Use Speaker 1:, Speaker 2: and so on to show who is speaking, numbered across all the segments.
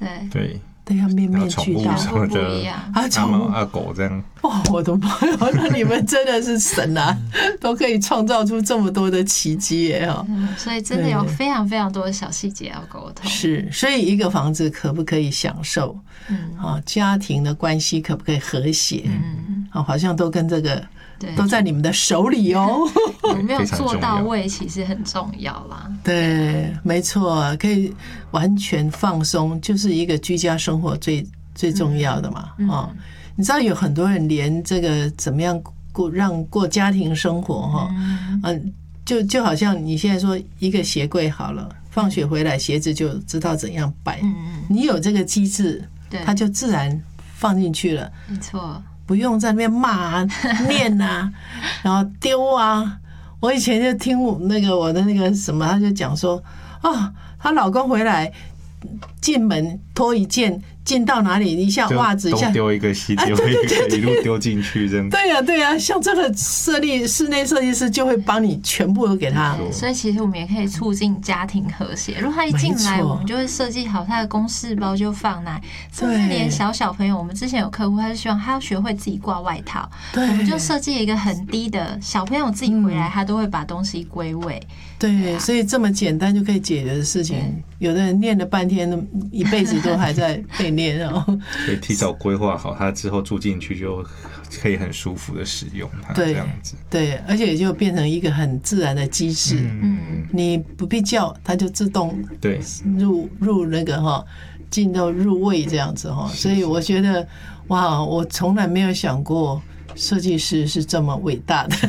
Speaker 1: 对。
Speaker 2: 对，要面面俱到，
Speaker 1: 什么的阿猫阿狗这样。
Speaker 2: 哇，我的妈呀！那你们真的是神啊，都可以创造出这么多的奇迹耶！
Speaker 3: 所以真的有非常非常多的小细节要沟通。
Speaker 2: 是，所以一个房子可不可以享受？家庭的关系可不可以和谐？好像都跟这个。都在你们的手里哦，
Speaker 3: 有没有做到位其实很重要啦。
Speaker 2: 对，没错，可以完全放松，就是一个居家生活最重要的嘛。你知道有很多人连这个怎么样过家庭生活就好像你现在说一个鞋柜好了，放学回来鞋子就知道怎样摆，你有这个机制，它就自然放进去了。
Speaker 3: 没错。
Speaker 2: 不用在那边骂啊、念啊，然后丢啊。我以前就听我的那个什么，他就讲说她老公回来进门脱一件，进到哪里一下袜子一下
Speaker 1: 丢一个西丢一个，一路丢进去这样。
Speaker 2: 对呀，像这个室内设计师就会帮你全部都给他。
Speaker 3: 所以其实我们也可以促进家庭和谐。如果他一进来，我们就会设计好他的公事包就放哪，甚至连小朋友，我们之前有客户，他就希望他要学会自己挂外套，我们就设计一个很低的，小朋友自己回来他都会把东西归位。
Speaker 2: 对，所以这么简单就可以解决的事情，有的人念了半天，一辈子都还在被念哦。
Speaker 1: 所以提早规划好，他之后住进去就可以很舒服的使用它，这样子。
Speaker 2: 对，而且就变成一个很自然的机制。你不必叫，它就自动入那个进到入位这样子所以我觉得哇，我从来没有想过。设计师是这么伟大的，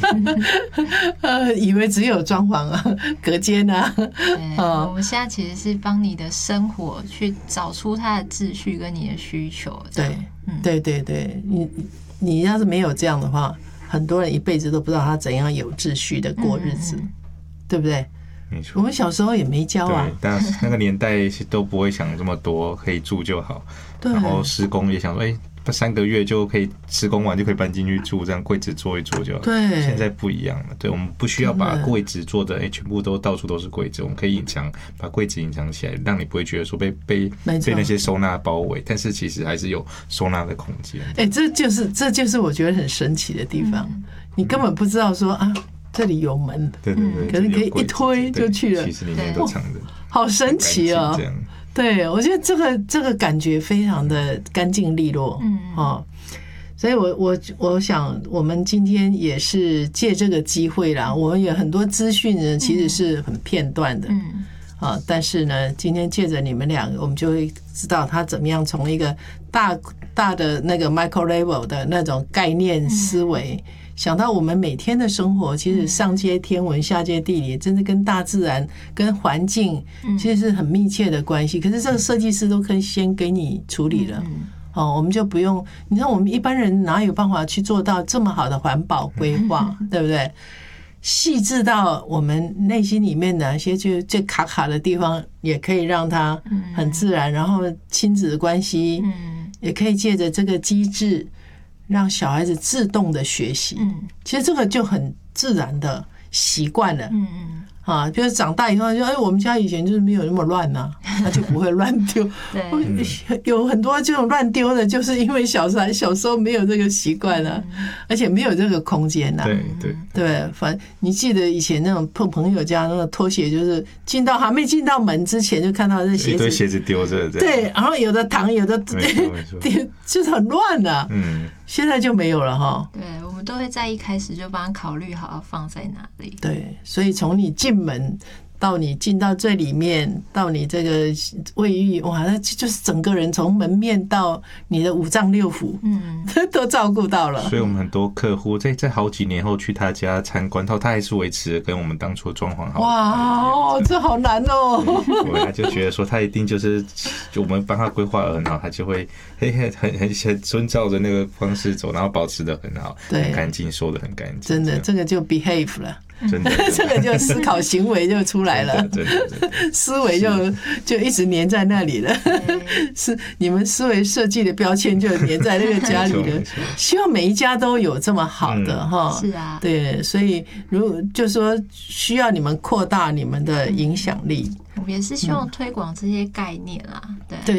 Speaker 2: 以为只有装潢啊、隔间啊。
Speaker 3: 我们现在其实是帮你的生活去找出它的秩序跟你的需求。
Speaker 2: 对，你要是没有这样的话，很多人一辈子都不知道他怎样有秩序的过日子，对不对？
Speaker 1: 没错，
Speaker 2: 我们小时候也没教啊。
Speaker 1: 对，但那个年代都不会想这么多，可以住就好。然后施工也想说，3个月就可以施工完就可以搬进去住，这样柜子做一做就好。
Speaker 2: 对，
Speaker 1: 现在不一样了。对，我们不需要把柜子做的全部都到处都是柜子，我们可以把柜子隐藏起来，让你不会觉得说被那些收纳包围，但是其实还是有收纳的空间。
Speaker 2: 这就是我觉得很神奇的地方，你根本不知道说这里有门，
Speaker 1: 对，
Speaker 2: 可是可以一推就去了，
Speaker 1: 其实里面都藏着，
Speaker 2: 好神奇哦！对，我觉得这个感觉非常的干净利落，所以我想我们今天也是借这个机会啦，我们有很多资讯呢，其实是很片段的，但是呢，今天借着你们两个，我们就会知道他怎么样从一个大的那个 micro level 的那种概念思维。想到我们每天的生活，其实上接天文下接地理，真的跟大自然跟环境其实是很密切的关系。可是这个设计师都可以先给你处理了，我们就不用。你看我们一般人哪有办法去做到这么好的环保规划，对不对？细致到我们内心里面的一些就最卡的地方，也可以让它很自然。然后亲子的关系，也可以借着这个机制。让小孩子自动的学习，其实这个就很自然的习惯了，就是长大以后就我们家以前就是没有那么乱啊，他就不会乱丢。有很多这种乱丢的，就是因为小时候没有这个习惯啊，而且没有这个空间啊。对，反正你记得以前那种朋友家那个拖鞋，就是还没进到门之前就看到这鞋子，
Speaker 1: 一堆鞋子丢着，
Speaker 2: 对，然后有的躺，有的就是很乱的。现在就没有了哈。
Speaker 3: 对，我们都会在一开始就帮他考虑好要放在哪里。
Speaker 2: 对，所以从你进门到你进到最里面，到你这个卫浴，哇，那就是整个人从门面到你的五脏六腑，都照顾到了。
Speaker 1: 所以我们很多客户在好几年后去他家参观，他还是维持跟我们当初装潢好。
Speaker 2: 哇，这好难哦！
Speaker 1: 他就觉得说他一定就我们帮他规划得很好，他就会很遵照着那个方式走，然后保持得很好，很干净，收得很干净。
Speaker 2: 真的，这个就 behave 了。
Speaker 1: 真的，
Speaker 2: 这个就思考行为就出来了，
Speaker 1: 真的
Speaker 2: 思维就一直黏在那里了。是你们思维设计的标签就黏在那个家里了。希望每一家都有这么好的哈。
Speaker 3: 是啊，
Speaker 2: 对，所以就说需要你们扩大你们的影响力。
Speaker 3: 我们也是希望推广这些概念啦，对。